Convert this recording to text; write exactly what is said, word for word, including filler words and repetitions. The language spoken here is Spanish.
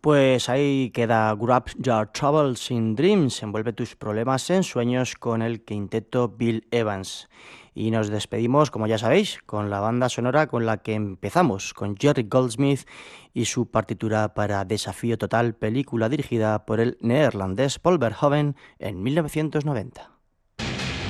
Pues ahí queda Grab Your Troubles in Dreams, envuelve tus problemas en sueños con el quinteto Bill Evans. Y nos despedimos, como ya sabéis, con la banda sonora con la que empezamos, con Jerry Goldsmith y su partitura para Desafío Total, película dirigida por el neerlandés Paul Verhoeven en mil novecientos noventa.